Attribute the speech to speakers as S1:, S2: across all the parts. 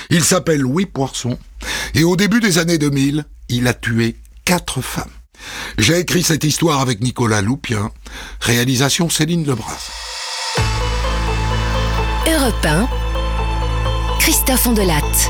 S1: Il s'appelle Louis Poisson et au début des années 2000, il a tué 4 femmes. J'ai écrit cette histoire avec Nicolas Loupien, réalisation Céline Lebras.
S2: Europe 1, Christophe Ondelatte.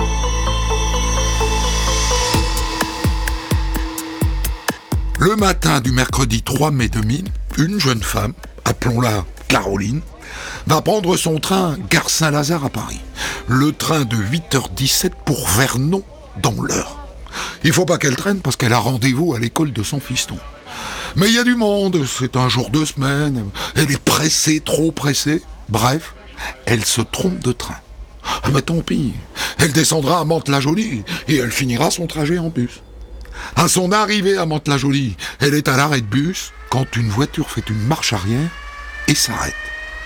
S1: Le matin du mercredi 3 mai 2000, une jeune femme, appelons-la Caroline, va prendre son train gare Saint-Lazare à Paris. Le train de 8h17 pour Vernon dans l'heure. Il faut pas qu'elle traîne parce qu'elle a rendez-vous à l'école de son fiston. Mais il y a du monde, c'est un jour de semaine, elle est pressée, trop pressée. Bref, elle se trompe de train. Ah mais tant pis, elle descendra à Mantes-la-Jolie et elle finira son trajet en bus. À son arrivée à Mantes-la-Jolie, elle est à l'arrêt de bus quand une voiture fait une marche arrière et s'arrête.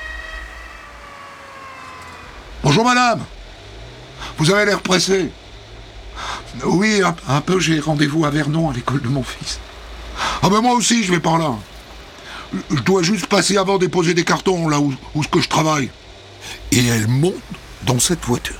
S1: Bonjour madame, vous avez l'air pressée. Oui, un peu, j'ai rendez-vous à Vernon à l'école de mon fils. Ah ben moi aussi je vais par là. Je dois juste passer avant déposer des cartons là où ce que je travaille. Et elle monte dans cette voiture.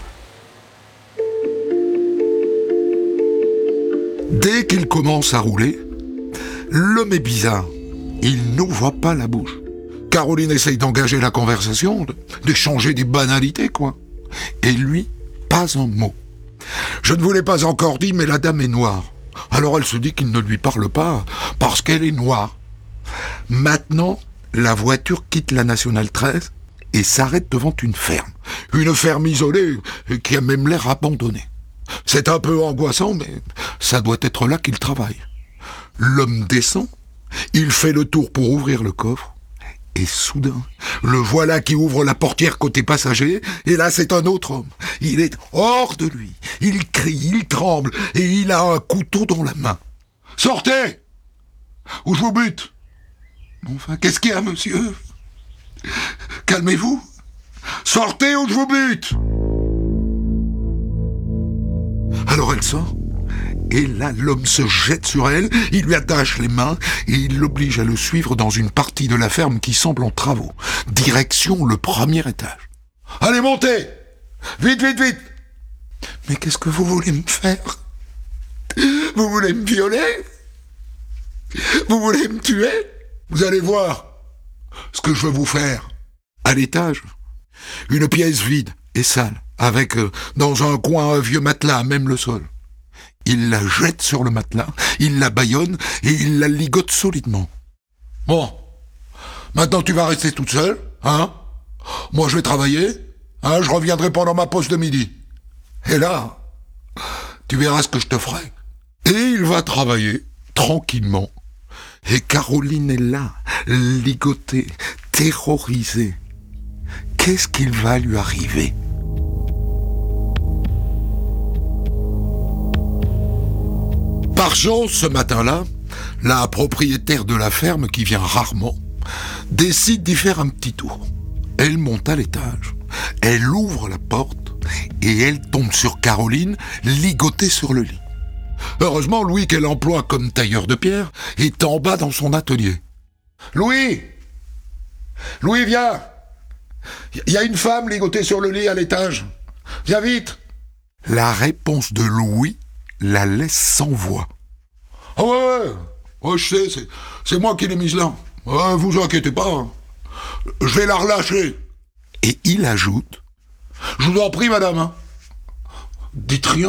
S1: Dès qu'il commence à rouler, l'homme est bizarre. Il n'ouvre pas la bouche. Caroline essaye d'engager la conversation, d'échanger des banalités, quoi. Et lui, pas un mot. Je ne vous l'ai pas encore dit, mais la dame est noire. Alors elle se dit qu'il ne lui parle pas, parce qu'elle est noire. Maintenant, la voiture quitte la Nationale 13 et s'arrête devant une ferme. Une ferme isolée, qui a même l'air abandonnée. C'est un peu angoissant, mais ça doit être là qu'il travaille. L'homme descend, il fait le tour pour ouvrir le coffre, et soudain, le voilà qui ouvre la portière côté passager, et là c'est un autre homme. Il est hors de lui, il crie, il tremble, et il a un couteau dans la main. « Sortez ! Ou je vous bute !» Enfin, qu'est-ce qu'il y a, monsieur ? Calmez-vous. Sortez ou je vous bute ! Alors elle sort, et là l'homme se jette sur elle, il lui attache les mains, et il l'oblige à le suivre dans une partie de la ferme qui semble en travaux. Direction le premier étage. « Allez, montez ! Vite, vite, vite !»« Mais qu'est-ce que vous voulez me faire ? Vous voulez me violer ? Vous voulez me tuer ? Vous allez voir ce que je veux vous faire. » À l'étage, une pièce vide et sale, avec dans un coin un vieux matelas, même le sol. Il la jette sur le matelas, il la bâillonne et il la ligote solidement. « Bon, maintenant tu vas rester toute seule, hein ? Moi je vais travailler, hein, je reviendrai pendant ma pause de midi. Et là, tu verras ce que je te ferai. » Et il va travailler, tranquillement. Et Caroline est là, ligotée, terrorisée. Qu'est-ce qu'il va lui arriver ? Par chance, ce matin-là, la propriétaire de la ferme, qui vient rarement, décide d'y faire un petit tour. Elle monte à l'étage, elle ouvre la porte et elle tombe sur Caroline, ligotée sur le lit. Heureusement, Louis, qu'elle emploie comme tailleur de pierre, est en bas dans son atelier. « Louis ! Louis, viens ! Il y a une femme ligotée sur le lit à l'étage. Viens vite !» La réponse de Louis la laisse sans voix. « Ah ouais, je sais, c'est moi qui l'ai mise là. Vous inquiétez pas, hein. Je vais la relâcher. » Et il ajoute, « Je vous en prie, madame, hein. Dites rien. »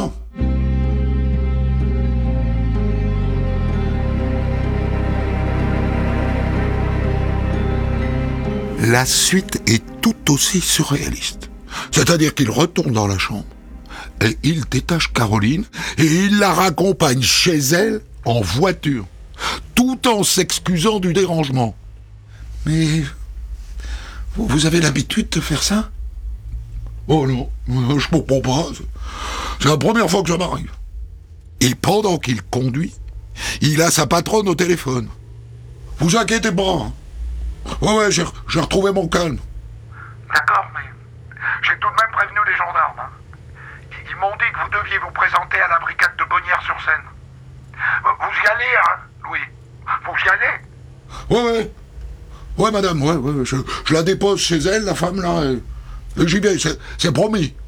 S1: La suite est tout aussi surréaliste. C'est-à-dire qu'il retourne dans la chambre, et il détache Caroline, et il la raccompagne chez elle en voiture, tout en s'excusant du dérangement. « Mais vous avez l'habitude de faire ça ? » ?»« Oh non, je comprends pas. C'est la première fois que ça m'arrive. » Et pendant qu'il conduit, il a sa patronne au téléphone. « Vous inquiétez pas, hein. Ouais, j'ai retrouvé mon calme. »
S3: D'accord, mais j'ai tout de même prévenu les gendarmes. Hein. Ils m'ont dit que vous deviez vous présenter à la brigade de Bonnières-sur-Seine. Vous y allez, hein, Louis ? Vous y allez ?
S1: Ouais. Ouais, madame, ouais. Je la dépose chez elle, la femme, là. Et j'y vais, c'est promis.